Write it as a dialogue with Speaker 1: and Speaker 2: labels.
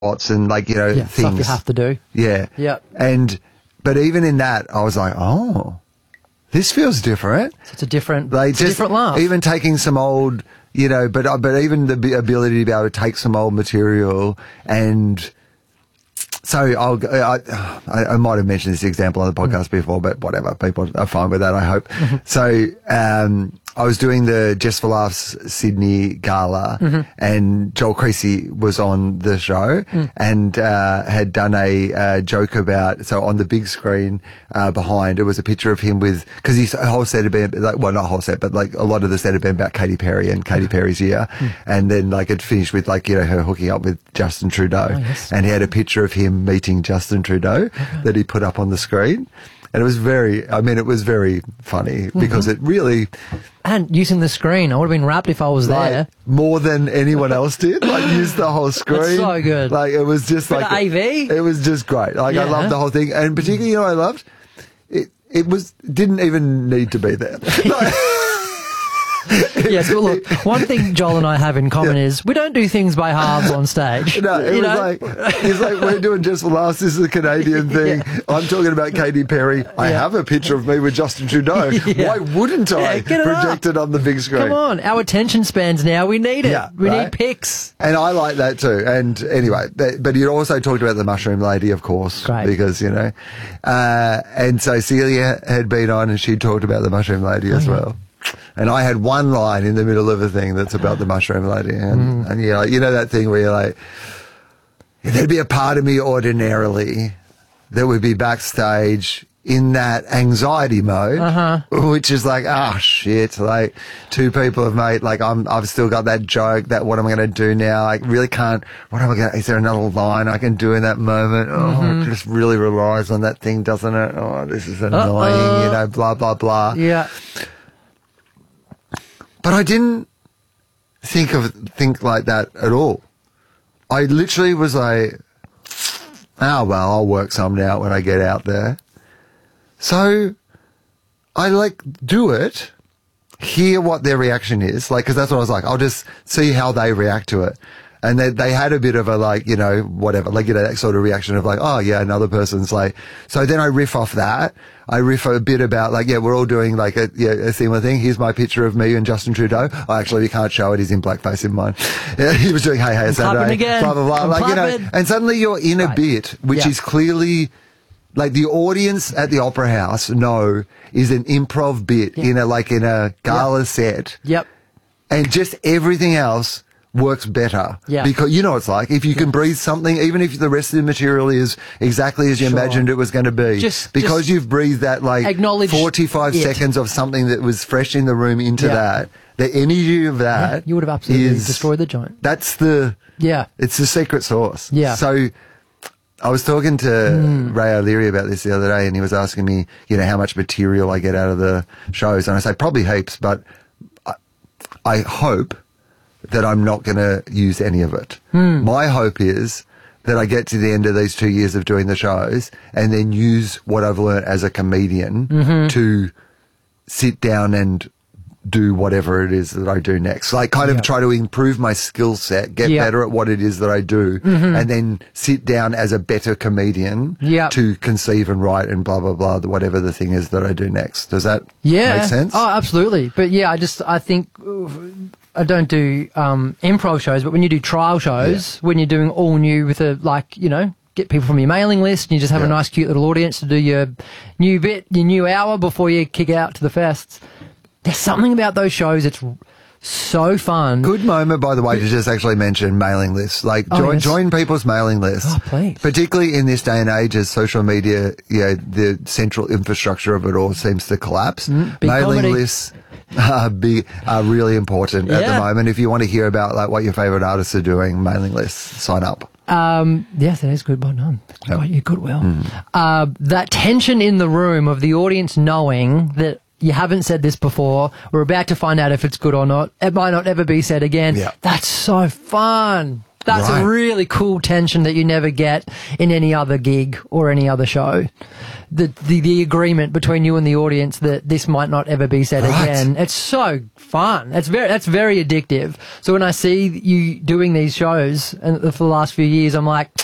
Speaker 1: and like, you know,
Speaker 2: Stuff
Speaker 1: things.
Speaker 2: you have to do.
Speaker 1: Yeah.
Speaker 2: Yep.
Speaker 1: But even in that, I was like, oh, this feels different.
Speaker 2: So it's a different,
Speaker 1: Like,
Speaker 2: it's a different laugh.
Speaker 1: Even taking some old, you know, but even the ability to be able to take some old material and. So I might have mentioned this example on the podcast before, but whatever, people are fine with that, I hope. So I was doing the Just for Laughs Sydney gala, and Joel Creasy was on the show and had done a joke about, so on the big screen behind, it was a picture of him with, because his whole set had been, like, well, not whole set, but like a lot of the set had been about Katy Perry and Katy Perry's year, and then like it finished with like, you know, her hooking up with Justin Trudeau, and he had a picture of him meeting Justin Trudeau that he put up on the screen. And it was very funny because it really...
Speaker 2: And using the screen, I would have been wrapped if I was there.
Speaker 1: More than anyone else did. Like, use the whole screen.
Speaker 2: That's so good.
Speaker 1: Like, it was just
Speaker 2: Bit
Speaker 1: like...
Speaker 2: of AV.
Speaker 1: It was just great. Like, I loved the whole thing. And particularly, you know what I loved? It didn't even need to be there. Like,
Speaker 2: Yes, well, look, one thing Joel and I have in common is we don't do things by halves on stage.
Speaker 1: No, it's like, we're doing Just for Laughs. This is a Canadian thing. I'm talking about Katy Perry. I have a picture of me with Justin Trudeau. Why wouldn't I project it on the big screen?
Speaker 2: Come on, our attention spans now. We need it. We need pics.
Speaker 1: And I like that too. And anyway, but you also talked about the Mushroom Lady, of course.
Speaker 2: Great.
Speaker 1: Because, you know. And so Celia had been on and she talked about the Mushroom Lady as well. And I had one line in the middle of a thing that's about the Mushroom Lady. And you know that thing where you're like, there'd be a part of me ordinarily that would be backstage in that anxiety mode, which is like, oh shit, like two people have made, like I've still got that joke, that what am I going to do now? I really can't, is there another line I can do in that moment? Oh, it just really relies on that thing, doesn't it? Oh, this is annoying, you know, blah, blah, blah.
Speaker 2: Yeah.
Speaker 1: But I didn't think like that at all. I literally was like, oh, well, I'll work something out when I get out there. So I like do it, hear what their reaction is, like, because that's what I was like. I'll just see how they react to it. And they had a bit of a, like, you know, whatever, like, you know, that sort of reaction of like, oh yeah, another person's like, so then I riff off that. I riff a bit about like, yeah, we're all doing like a similar thing. Here's my picture of me and Justin Trudeau. Oh, actually, we can't show it. He's in blackface in mine. Yeah, he was doing Hey Hey Saturday, blah, blah, blah. Like, you know, and suddenly you're in a bit, which is clearly, like, the audience at the Opera House is an improv bit in a gala set.
Speaker 2: Yep.
Speaker 1: And just everything else works better.
Speaker 2: Yeah.
Speaker 1: Because you know what it's like. If you can breathe something, even if the rest of the material is exactly as you imagined it was going to be, because you've breathed that like 45 seconds of something that was fresh in the room into that, the energy of that
Speaker 2: you would have absolutely destroyed the joint.
Speaker 1: That's it's the secret sauce.
Speaker 2: Yeah.
Speaker 1: So I was talking to Ray O'Leary about this the other day, and he was asking me, you know, how much material I get out of the shows. And I say, probably heaps, but I hope that I'm not going to use any of it. My hope is that I get to the end of these 2 years of doing the shows and then use what I've learned as a comedian to sit down and do whatever it is that I do next. Like, kind of try to improve my skill set, get better at what it is that I do, and then sit down as a better comedian to conceive and write and blah, blah, blah, whatever the thing is that I do next. Does that make sense?
Speaker 2: Oh, absolutely. But yeah, I think I don't do improv shows, but when you do trial shows, when you're doing all new with get people from your mailing list and you just have a nice, cute little audience to do your new bit, your new hour before you kick out to the fests. There's something about those shows. It's so fun.
Speaker 1: Good moment, by the way, to just actually mention mailing lists. Like, join people's mailing lists.
Speaker 2: Oh, please.
Speaker 1: Particularly in this day and age as social media, the central infrastructure of it all seems to collapse. Mailing lists are really important at the moment. If you want to hear about like what your favorite artists are doing, mailing lists, sign up.
Speaker 2: Yes, that is good. Well done. You goodwill. That tension in the room of the audience knowing that you haven't said this before. We're about to find out if it's good or not. It might not ever be said again. Yeah. That's so fun. That's
Speaker 1: Right.
Speaker 2: a really cool tension that you never get in any other gig or any other show. The agreement between you and the audience that this might not ever be said
Speaker 1: Right.
Speaker 2: again. It's so fun. That's very addictive. So when I see you doing these shows and for the last few years, I'm like,